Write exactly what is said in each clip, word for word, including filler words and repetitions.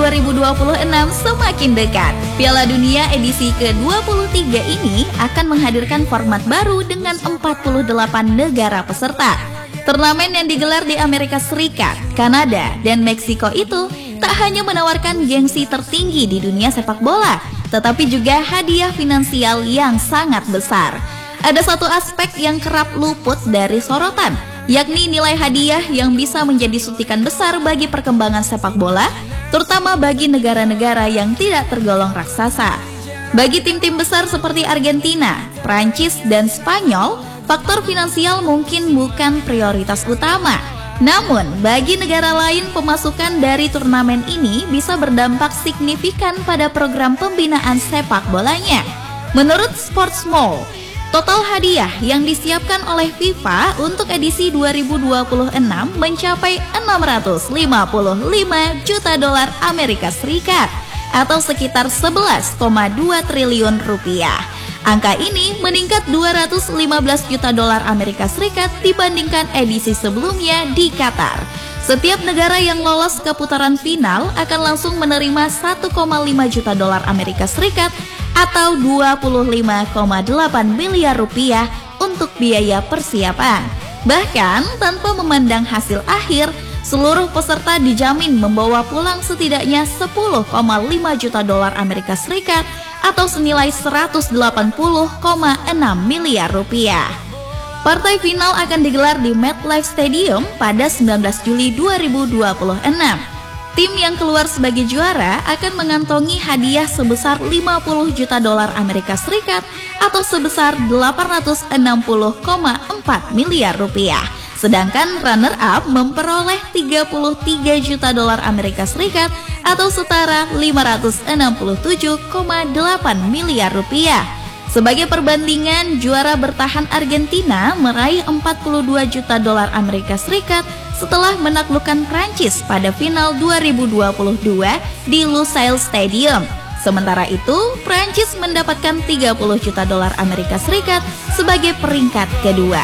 dua ribu dua puluh enam semakin dekat. Piala Dunia edisi ke dua puluh tiga ini akan menghadirkan format baru dengan empat puluh delapan negara peserta. Turnamen yang digelar di Amerika Serikat, Kanada, dan Meksiko itu tak hanya menawarkan gengsi tertinggi di dunia sepak bola, tetapi juga hadiah finansial yang sangat besar. Ada satu aspek yang kerap luput dari sorotan, yakni nilai hadiah yang bisa menjadi suntikan besar bagi perkembangan sepak bola, terutama bagi negara-negara yang tidak tergolong raksasa. Bagi tim-tim besar seperti Argentina, Prancis, dan Spanyol, faktor finansial mungkin bukan prioritas utama. Namun, bagi negara lain, pemasukan dari turnamen ini bisa berdampak signifikan pada program pembinaan sepak bolanya. Menurut Sportsmall, total hadiah yang disiapkan oleh FIFA untuk edisi dua ribu dua puluh enam mencapai enam ratus lima puluh lima juta dolar Amerika Serikat atau sekitar sebelas koma dua triliun rupiah. Angka ini meningkat dua ratus lima belas juta dolar Amerika Serikat dibandingkan edisi sebelumnya di Qatar. Setiap negara yang lolos ke putaran final akan langsung menerima satu koma lima juta dolar Amerika Serikat atau dua puluh lima koma delapan miliar rupiah untuk biaya persiapan. Bahkan tanpa memandang hasil akhir, seluruh peserta dijamin membawa pulang setidaknya sepuluh koma lima juta dolar Amerika Serikat atau senilai seratus delapan puluh koma enam miliar rupiah. Partai final akan digelar di MetLife Stadium pada sembilan belas Juli dua ribu dua puluh enam. Tim yang keluar sebagai juara akan mengantongi hadiah sebesar lima puluh juta dolar Amerika Serikat atau sebesar delapan ratus enam puluh koma empat miliar rupiah. Sedangkan runner-up memperoleh tiga puluh tiga juta dolar Amerika Serikat atau setara lima ratus enam puluh tujuh koma delapan miliar rupiah. Sebagai perbandingan, juara bertahan Argentina meraih empat puluh dua juta dolar Amerika Serikat setelah menaklukkan Prancis pada final dua ribu dua puluh dua di Lusail Stadium. Sementara itu, Prancis mendapatkan tiga puluh juta dolar Amerika Serikat sebagai peringkat kedua.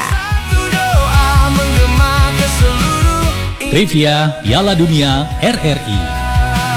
Trivia Piala Dunia R R I.